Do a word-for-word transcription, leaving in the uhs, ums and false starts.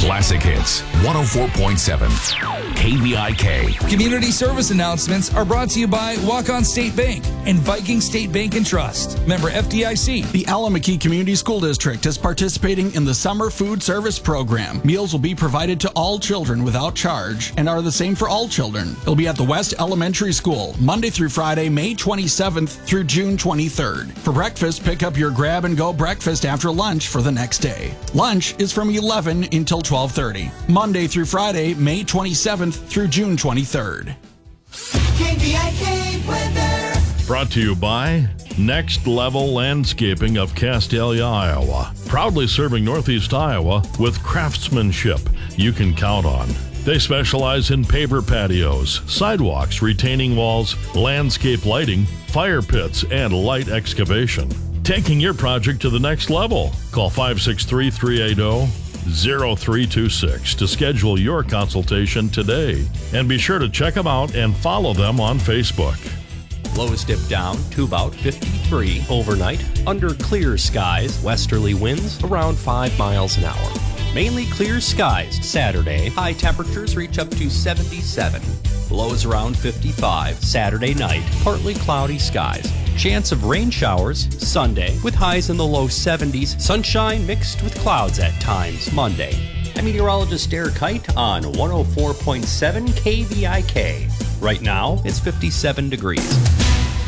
Classic Hits, one oh four point seven. K V I K. Community service announcements are brought to you by Walk-On State Bank and Viking State Bank and Trust. Member F D I C. The Alameda Community School District is participating in the Summer Food Service Program. Meals will be provided to all children without charge and are the same for all children. It'll be at the West Elementary School, Monday through Friday, May twenty-seventh through June twenty-third. For breakfast, pick up your grab-and-go breakfast after lunch for the next day. Lunch is from eleven until twelve thirty. Monday through Friday, May twenty-seventh through June twenty-third. K V I K weather. Brought to you by Next Level Landscaping of Castalia, Iowa. Proudly serving Northeast Iowa with craftsmanship you can count on. They specialize in paver patios, sidewalks, retaining walls, landscape lighting, fire pits, and light excavation. Taking your project to the next level. Call five six three, three eight zero, zero three two six to schedule your consultation today. And be sure to check them out and follow them on Facebook. Lows dip down to about fifty-three overnight. Under clear skies, westerly winds around five miles an hour. Mainly clear skies Saturday. High temperatures reach up to seventy-seven. Lows around fifty-five. Saturday night, partly cloudy skies. Chance of rain showers Sunday with highs in the low seventies. Sunshine mixed with clouds at times Monday. I'm meteorologist Derek Kite on one oh four point seven K V I K. Right now, it's fifty-seven degrees.